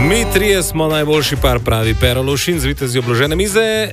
Mi trije smo najboljši par, pravi Pero Lovšin, z vitezi obložene mize.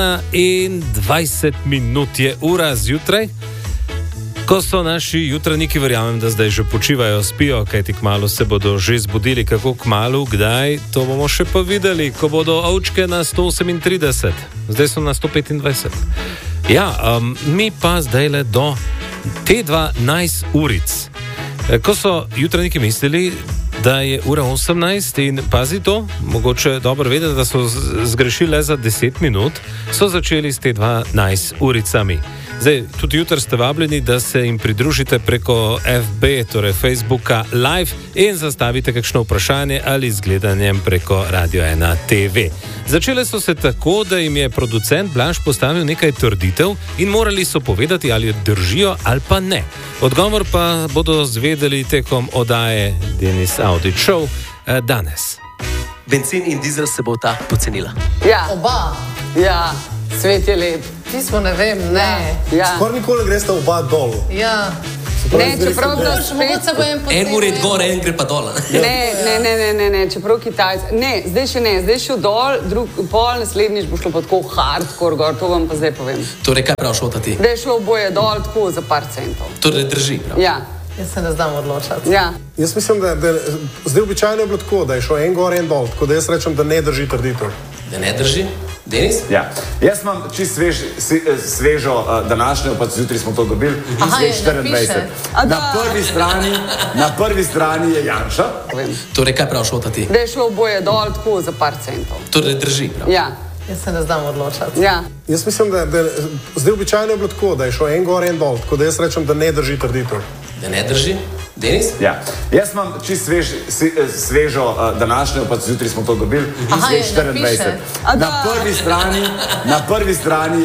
21 minut je ura zjutraj, ko so naši jutranjiki, verjamem, da zdaj že počivajo, spijo, kajti kmalu se bodo že zbudili. Kako kmalu, kdaj, to bomo še pa videli, ko bodo ovčke na 138, zdaj so na 125. Ja, mi pa zdaj le do T2 nice uric. Ko so jutranjiki mislili, da je ura 18 in pazi to, mogoče dobro vedeti, da so zgrešili le za 10 minut, so začeli s T2 nice uricami. Zdaj, tudi jutri ste vabljeni, da se jim pridružite preko FB, torej Facebooka Live in zastavite kakšno vprašanje ali z gledanjem preko Radio 1 TV. Začele so se tako, da jim je producent Blaž postavil nekaj trditev in morali so povedati, ali držijo ali pa ne. Odgovor pa bodo zvedeli tekom oddaje Denis Audić Show danes. Bencin in dizel se bo ta pocenila. Ja. Oba. Ja, svet je lep. Pismo ne vem, ne. Ja. Skoraj nikoli greste oba dol. Ja. Ne, čeprav da Mogoče se bo en potem. En mora iti gor, en gre pa dol. Ne, čeprav Kitajci. Ne, zdaj šel dol, pol naslednjič bo šlo pa tako hardcore gor, to vam pa zdaj povem. Torej, kaj prav šlo ti? Da je šlo oboje dol tako za par centov. Torej, drži, prav. Ja. Jaz se ne znam odločati. Ja. Jaz mislim, da zdaj običajno je bilo tako, da je šlo en gor, en dol, tako da jaz rečem, da ne drži trditev. Da ne drži? Denis? Ja. Jaz imam čist svežo današnjo, pa zjutraj smo to dobili. Aha, je, 24. Na prvi strani je Janša. Torej, kaj prav šlo ti? Da je šlo oboje dol tako za par centov. Torej, drži, prav. Ja. Jaz se ne znam odločati. Ja. Jaz mislim, da zdaj običajno je bilo tako, da je šlo en gor, en dol, tako da jaz rečem, da ne drži trditev. Da ne drži? Denis? Ja. Jaz imam čist svežo današnjo, pa zjutraj smo to dobili. Aha, je, 24. Na prvi strani